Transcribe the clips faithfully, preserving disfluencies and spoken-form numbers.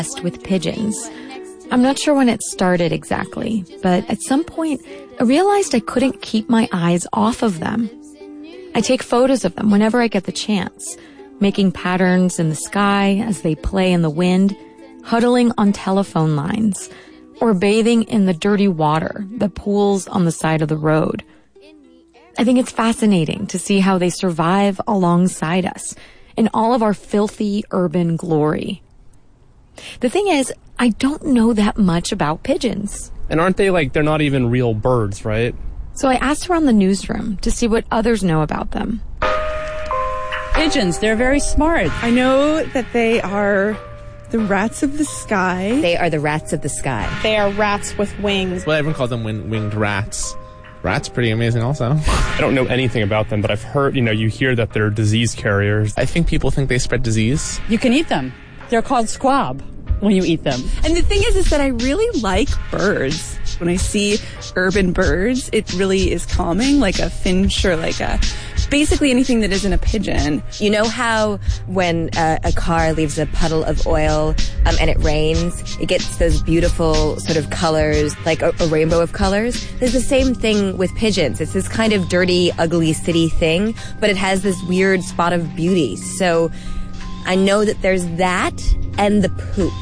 with pigeons. I'm not sure when it started exactly, but at some point, I realized I couldn't keep my eyes off of them. I take photos of them whenever I get the chance, making patterns in the sky as they play in the wind, huddling on telephone lines, or bathing in the dirty water that pools on the side of the road. I think it's fascinating to see how they survive alongside us in all of our filthy urban glory. The thing is, I don't know that much about pigeons. And aren't they like, they're not even real birds, right? So I asked around the newsroom to see what others know about them. Pigeons, they're very smart. I know that they are the rats of the sky. They are the rats of the sky. They are rats with wings. Well, everyone calls them wing- winged rats. Rats pretty amazing also. I don't know anything about them, but I've heard, you know, you hear that they're disease carriers. I think people think they spread disease. You can eat them. They're called squab when you eat them. And the thing is, is that I really like birds. When I see urban birds, it really is calming, like a finch or like a, basically anything that isn't a pigeon. You know how when uh, a car leaves a puddle of oil um, and it rains, it gets those beautiful sort of colors, like a, a rainbow of colors? There's the same thing with pigeons. It's this kind of dirty, ugly city thing, but it has this weird spot of beauty. So I know that there's that and the poop.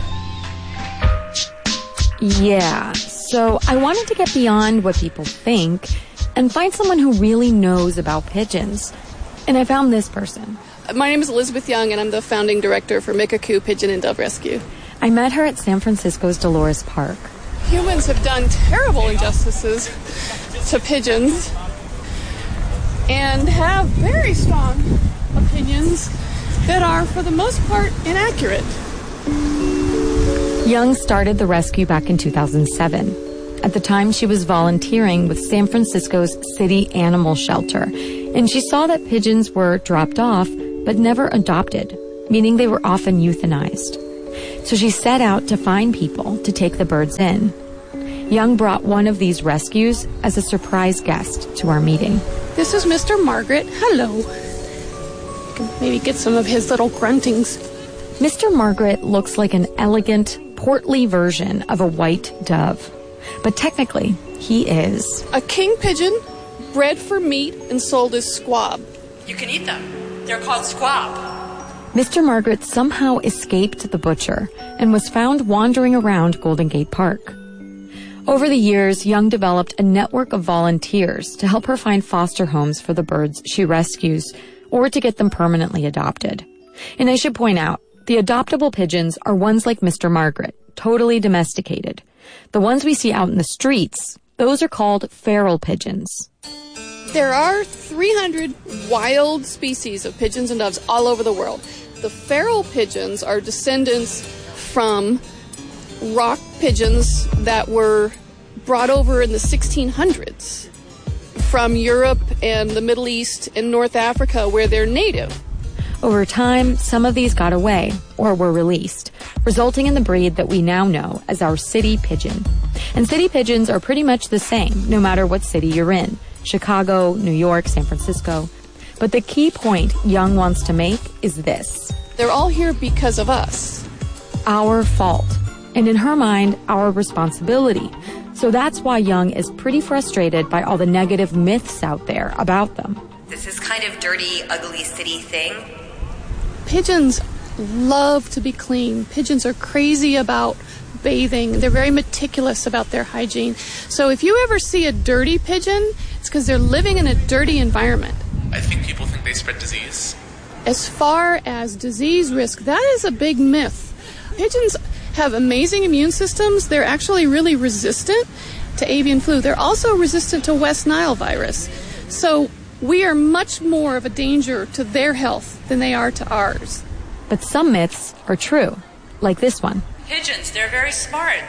Yeah, so I wanted to get beyond what people think and find someone who really knows about pigeons. And I found this person. My name is Elizabeth Young, and I'm the founding director for Mikaku Pigeon and Dove Rescue. I met her at San Francisco's Dolores Park. Humans have done terrible injustices to pigeons and have very strong opinions that are, for the most part, inaccurate. Young started the rescue back in two thousand seven. At the time, she was volunteering with San Francisco's City Animal Shelter, and she saw that pigeons were dropped off but never adopted, meaning they were often euthanized. So she set out to find people to take the birds in. Young brought one of these rescues as a surprise guest to our meeting. This is Mister Margaret. Hello. You can maybe get some of his little gruntings. Mister Margaret looks like an elegant, portly version of a white dove. But technically, he is a king pigeon, bred for meat and sold as squab. You can eat them. They're called squab. Mister Margaret somehow escaped the butcher and was found wandering around Golden Gate Park. Over the years, Young developed a network of volunteers to help her find foster homes for the birds she rescues or to get them permanently adopted. And I should point out, the adoptable pigeons are ones like Mister Margaret, totally domesticated. The ones we see out in the streets, those are called feral pigeons. There are three hundred wild species of pigeons and doves all over the world. The feral pigeons are descendants from rock pigeons that were brought over in the sixteen hundreds from Europe and the Middle East and North Africa, where they're native. Over time, some of these got away or were released, resulting in the breed that we now know as our city pigeon. And city pigeons are pretty much the same, no matter what city you're in. Chicago, New York, San Francisco. But the key point Young wants to make is this. They're all here because of us. Our fault. And in her mind, our responsibility. So that's why Young is pretty frustrated by all the negative myths out there about them. This is kind of dirty, ugly city thing. Pigeons love to be clean. Pigeons are crazy about bathing. They're very meticulous about their hygiene. So if you ever see a dirty pigeon, it's because they're living in a dirty environment. I think people think they spread disease. As far as disease risk, that is a big myth. Pigeons have amazing immune systems. They're actually really resistant to avian flu. They're also resistant to West Nile virus. So we are much more of a danger to their health than they are to ours. But some myths are true, like this one. Pigeons, they're very smart.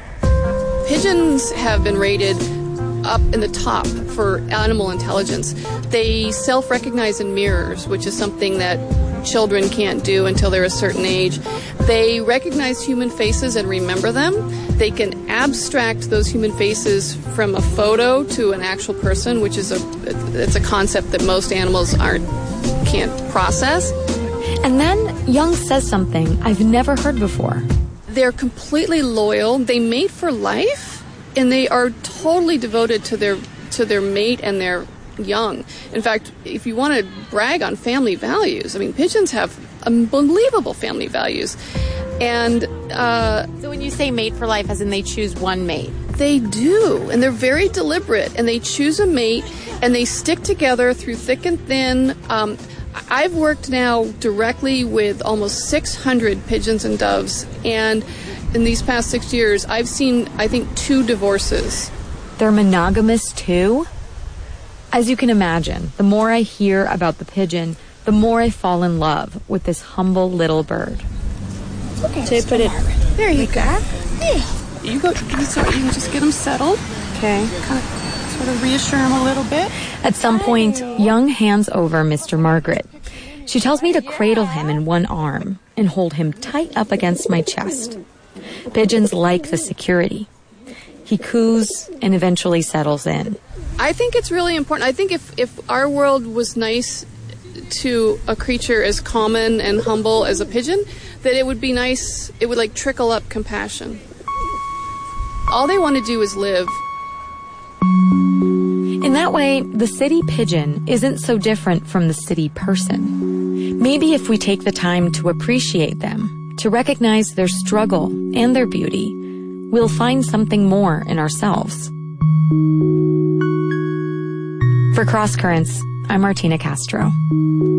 Pigeons have been rated up in the top for animal intelligence. They self-recognize in mirrors, which is something that children can't do until they're a certain age. They recognize human faces and remember them. They can abstract those human faces from a photo to an actual person, which is a it's a concept that most animals aren't can't process. And then Young says something I've never heard before. they're completely loyal. They mate for life, and they are totally devoted to their to their mate and their young. In fact, if you want to brag on family values, I mean, pigeons have unbelievable family values. And uh, so when you say mate for life, as in they choose one mate? They do, and they're very deliberate, and they choose a mate, and they stick together through thick and thin. Um, I've worked now directly with almost six hundred pigeons and doves, and in these past six years, I've seen, I think, two divorces. They're monogamous too? As you can imagine, the more I hear about the pigeon, the more I fall in love with this humble little bird. Okay, so put it. There you go. Yeah. You go. You start. You can just get them settled. Okay. Kind of, sort of reassure them a little bit. At some point, Young hands over Mister Margaret. She tells me to cradle him in one arm and hold him tight up against my chest. Pigeons like the security. He coos and eventually settles in. I think it's really important. I think if, if our world was nice to a creature as common and humble as a pigeon, that it would be nice, it would like trickle up compassion. All they want to do is live. In that way, the city pigeon isn't so different from the city person. Maybe if we take the time to appreciate them, to recognize their struggle and their beauty, we'll find something more in ourselves. For Cross Currents, I'm Martina Castro.